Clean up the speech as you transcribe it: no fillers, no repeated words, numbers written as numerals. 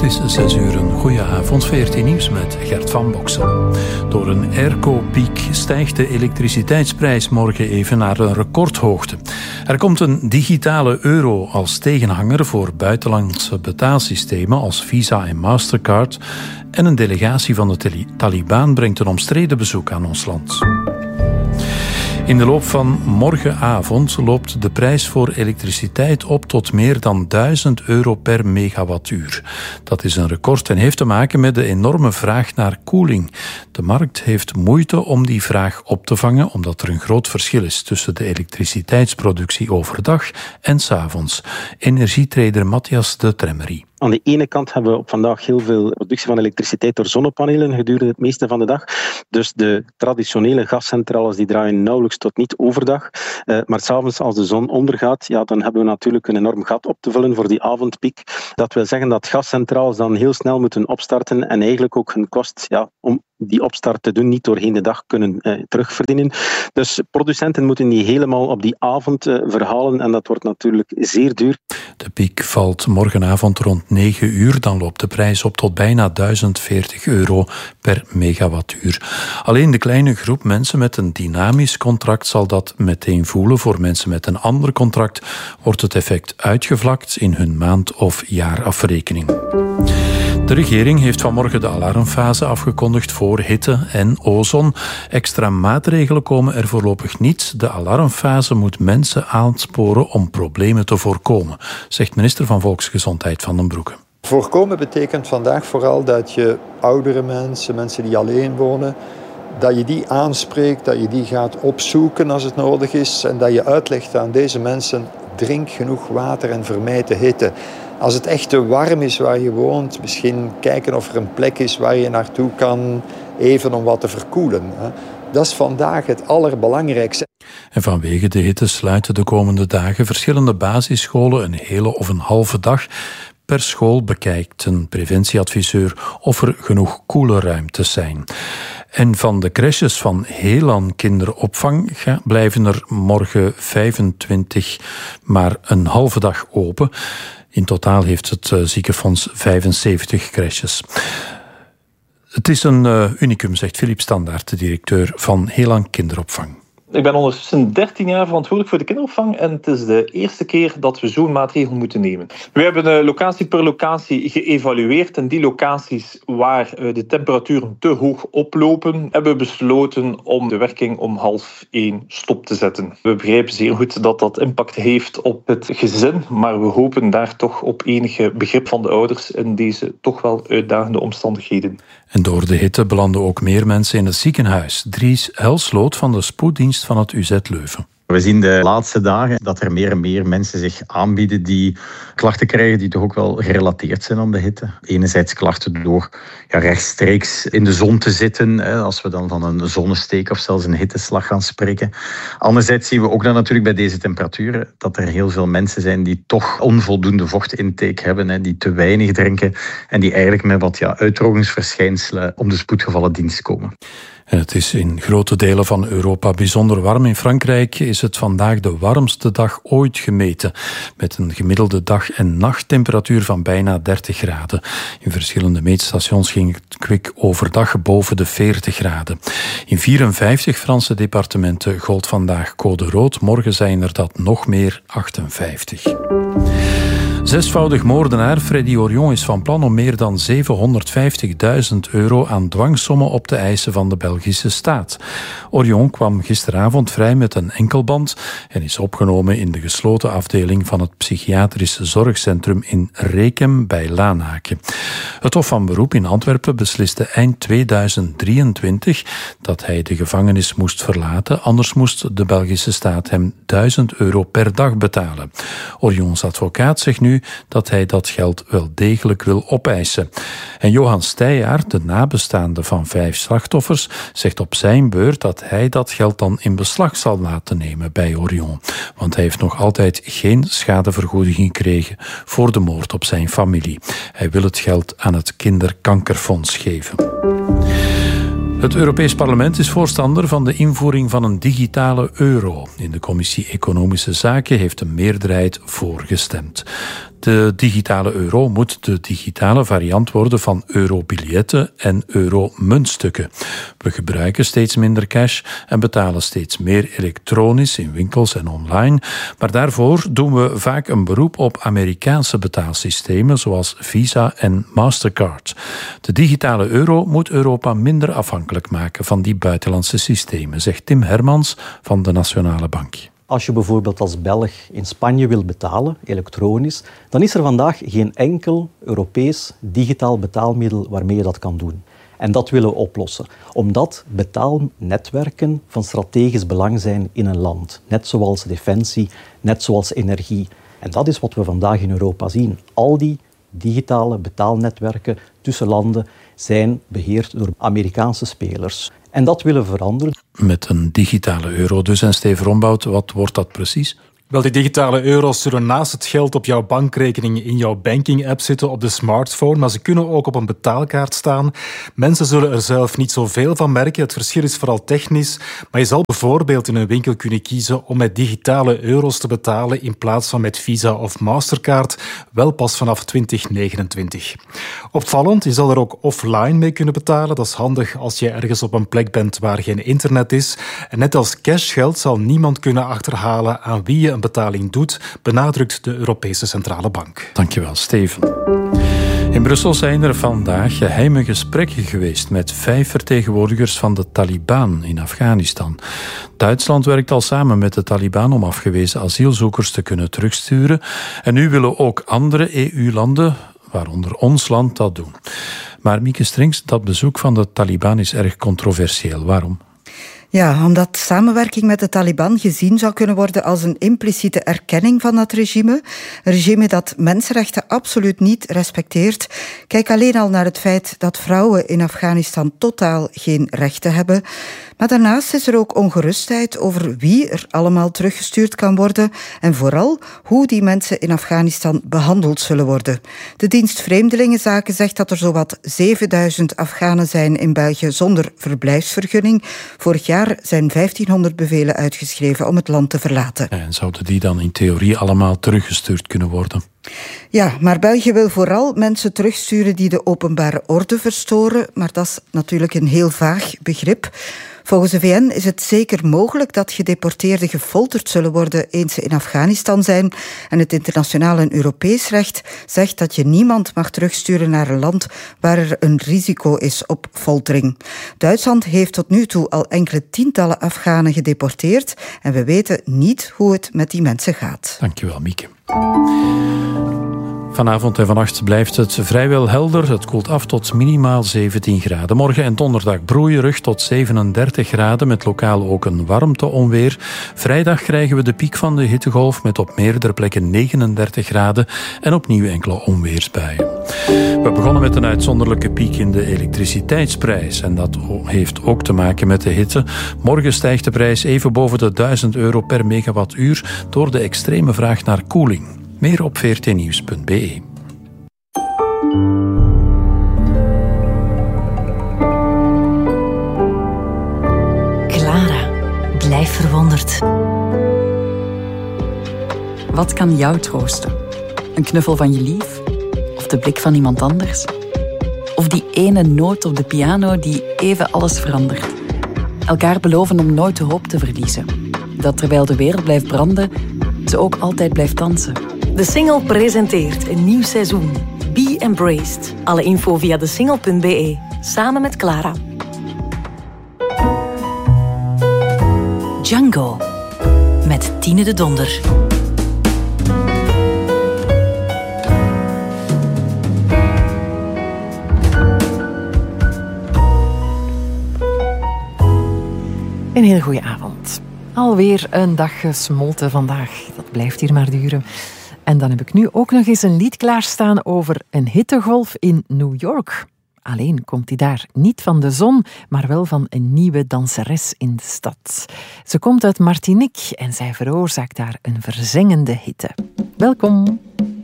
is 6 uur. Een goeie avond. VRT Nieuws met Gert van Boksel. Door een airco-piek stijgt de elektriciteitsprijs morgen even naar een recordhoogte. Er komt een digitale euro als tegenhanger voor buitenlandse betaalsystemen als Visa en Mastercard. En een delegatie van de Taliban brengt een omstreden bezoek aan ons land. In de loop van morgenavond loopt de prijs voor elektriciteit op tot meer dan €1000 per megawattuur. Dat is een record en heeft te maken met de enorme vraag naar koeling. De markt heeft moeite om die vraag op te vangen, omdat er een groot verschil is tussen de elektriciteitsproductie overdag en 's avonds. Energietrader Matthias de Tremmery. Aan de ene kant hebben we op vandaag heel veel productie van elektriciteit door zonnepanelen gedurende het meeste van de dag. Dus de traditionele gascentrales die draaien nauwelijks tot niet overdag. Maar 's avonds als de zon ondergaat, ja, dan hebben we natuurlijk een enorm gat op te vullen voor die avondpiek. Dat wil zeggen dat gascentrales dan heel snel moeten opstarten en eigenlijk ook hun kost om die opstart te doen niet doorheen de dag kunnen terugverdienen. Dus producenten moeten die helemaal op die avond verhalen en dat wordt natuurlijk zeer duur. De piek valt morgenavond rond 9 uur. Dan loopt de prijs op tot bijna €1040 per megawattuur. Alleen de kleine groep mensen met een dynamisch contract zal dat meteen voelen. Voor mensen met een ander contract wordt het effect uitgevlakt in hun maand- of jaarafrekening. De regering heeft vanmorgen de alarmfase afgekondigd voor hitte en ozon. Extra maatregelen komen er voorlopig niet. De alarmfase moet mensen aansporen om problemen te voorkomen, zegt minister van Volksgezondheid Van den Broeke. Voorkomen betekent vandaag vooral dat je oudere mensen die alleen wonen, dat je die aanspreekt, dat je die gaat opzoeken als het nodig is en dat je uitlegt aan deze mensen: drink genoeg water en vermijd de hitte. Als het echt te warm is waar je woont, misschien kijken of er een plek is waar je naartoe kan, even om wat te verkoelen. Dat is vandaag het allerbelangrijkste. En vanwege de hitte sluiten de komende dagen verschillende basisscholen een hele of een halve dag. Per school bekijkt een preventieadviseur of er genoeg koele ruimtes zijn. En van de crèches van Helan kinderopvang blijven er morgen 25 maar een halve dag open. In totaal heeft het ziekenfonds 75 crèches. Het is een unicum, zegt Philippe Standaert, de directeur van Helan kinderopvang. Ik ben ondertussen 13 jaar verantwoordelijk voor de kinderopvang en het is de eerste keer dat we zo'n maatregel moeten nemen. We hebben locatie per locatie geëvalueerd en die locaties waar de temperaturen te hoog oplopen, hebben we besloten om de werking om 12:30 stop te zetten. We begrijpen zeer goed dat dat impact heeft op het gezin, maar we hopen daar toch op enige begrip van de ouders in deze toch wel uitdagende omstandigheden. En door de hitte belanden ook meer mensen in het ziekenhuis. Dries Helsloot van de spoeddienst van het UZ Leuven. We zien de laatste dagen dat er meer en meer mensen zich aanbieden die klachten krijgen die toch ook wel gerelateerd zijn aan de hitte. Enerzijds klachten door rechtstreeks in de zon te zitten, als we dan van een zonnesteek of zelfs een hitteslag gaan spreken. Anderzijds zien we ook dan natuurlijk bij deze temperaturen dat er heel veel mensen zijn die toch onvoldoende vochtintake hebben, die te weinig drinken en die eigenlijk met wat uitdrogingsverschijnselen om de spoedgevallendienst komen. En het is in grote delen van Europa bijzonder warm. In Frankrijk is het vandaag de warmste dag ooit gemeten, met een gemiddelde dag- en nachttemperatuur van bijna 30 graden. In verschillende meetstations ging het kwik overdag boven de 40 graden. In 54 Franse departementen gold vandaag code rood. Morgen zijn er dat nog meer, 58. Zesvoudig moordenaar Freddy Orion is van plan om meer dan €750.000 aan dwangsommen op te eisen van de Belgische staat. Orion kwam gisteravond vrij met een enkelband en is opgenomen in de gesloten afdeling van het psychiatrisch zorgcentrum in Rekem bij Laanaken. Het Hof van Beroep in Antwerpen besliste eind 2023 dat hij de gevangenis moest verlaten, anders moest de Belgische staat hem €1000 per dag betalen. Orions advocaat zegt nu dat hij dat geld wel degelijk wil opeisen. En Johan Steijaert, de nabestaande van 5 slachtoffers, zegt op zijn beurt dat hij dat geld dan in beslag zal laten nemen bij Orion. Want hij heeft nog altijd geen schadevergoeding gekregen voor de moord op zijn familie. Hij wil het geld aan het Kinderkankerfonds geven. Het Europees Parlement is voorstander van de invoering van een digitale euro. In de Commissie Economische Zaken heeft een meerderheid voor gestemd. De digitale euro moet de digitale variant worden van eurobiljetten en euromuntstukken. We gebruiken steeds minder cash en betalen steeds meer elektronisch in winkels en online. Maar daarvoor doen we vaak een beroep op Amerikaanse betaalsystemen zoals Visa en Mastercard. De digitale euro moet Europa minder afhankelijk maken van die buitenlandse systemen, zegt Tim Hermans van de Nationale Bank. Als je bijvoorbeeld als Belg in Spanje wil betalen, elektronisch, dan is er vandaag geen enkel Europees digitaal betaalmiddel waarmee je dat kan doen. En dat willen we oplossen, omdat betaalnetwerken van strategisch belang zijn in een land. Net zoals defensie, net zoals energie. En dat is wat we vandaag in Europa zien. Al die digitale betaalnetwerken tussen landen zijn beheerd door Amerikaanse spelers. En dat willen we veranderen. Met een digitale euro dus. En Steven Rombout, wat wordt dat precies? Wel, die digitale euro's zullen naast het geld op jouw bankrekening in jouw banking-app zitten op de smartphone, maar ze kunnen ook op een betaalkaart staan. Mensen zullen er zelf niet zoveel van merken. Het verschil is vooral technisch, maar je zal bijvoorbeeld in een winkel kunnen kiezen om met digitale euro's te betalen in plaats van met Visa of Mastercard, wel pas vanaf 2029. Opvallend, je zal er ook offline mee kunnen betalen. Dat is handig als je ergens op een plek bent waar geen internet is. En net als cashgeld zal niemand kunnen achterhalen aan wie je een betaling doet, benadrukt de Europese Centrale Bank. Dankjewel, Steven. In Brussel zijn er vandaag geheime gesprekken geweest met 5 vertegenwoordigers van de Taliban in Afghanistan. Duitsland werkt al samen met de Taliban om afgewezen asielzoekers te kunnen terugsturen. En nu willen ook andere EU-landen, waaronder ons land, dat doen. Maar Mieke Strings, dat bezoek van de Taliban is erg controversieel. Waarom? Ja, omdat samenwerking met de Taliban gezien zou kunnen worden als een impliciete erkenning van dat regime. Een regime dat mensenrechten absoluut niet respecteert. Kijk alleen al naar het feit dat vrouwen in Afghanistan totaal geen rechten hebben. Maar daarnaast is er ook ongerustheid over wie er allemaal teruggestuurd kan worden en vooral hoe die mensen in Afghanistan behandeld zullen worden. De dienst Vreemdelingenzaken zegt dat er zowat 7000 Afghanen zijn in België zonder verblijfsvergunning. Vorig jaar zijn 1500 bevelen uitgeschreven om het land te verlaten. En zouden die dan in theorie allemaal teruggestuurd kunnen worden? Ja, maar België wil vooral mensen terugsturen die de openbare orde verstoren. Maar dat is natuurlijk een heel vaag begrip. Volgens de VN is het zeker mogelijk dat gedeporteerden gefolterd zullen worden eens ze in Afghanistan zijn. En het internationaal en Europees recht zegt dat je niemand mag terugsturen naar een land waar er een risico is op foltering. Duitsland heeft tot nu toe al enkele tientallen Afghanen gedeporteerd en we weten niet hoe het met die mensen gaat. Dankjewel, Mieke. Vanavond en vannacht blijft het vrijwel helder. Het koelt af tot minimaal 17 graden. Morgen en donderdag broeierig tot 37 graden... met lokaal ook een warmteonweer. Vrijdag krijgen we de piek van de hittegolf... met op meerdere plekken 39 graden... en opnieuw enkele onweersbuien. We begonnen met een uitzonderlijke piek in de elektriciteitsprijs. En dat heeft ook te maken met de hitte. Morgen stijgt de prijs even boven de €1000 per megawattuur... door de extreme vraag naar koeling. Meer op vrtnieuws.be. Clara, blijf verwonderd. Wat kan jou troosten? Een knuffel van je lief? Of de blik van iemand anders? Of die ene noot op de piano die even alles verandert? Elkaar beloven om nooit de hoop te verliezen. Dat terwijl de wereld blijft branden, ze ook altijd blijft dansen. De Single presenteert een nieuw seizoen. Be Embraced. Alle info via desingle.be. Samen met Clara. Django. Met Tine de Donder. Een hele goede avond. Alweer een dag gesmolten vandaag. Dat blijft hier maar duren. En dan heb ik nu ook nog eens een lied klaarstaan over een hittegolf in New York. Alleen komt die daar niet van de zon, maar wel van een nieuwe danseres in de stad. Ze komt uit Martinique en zij veroorzaakt daar een verzengende hitte. Welkom.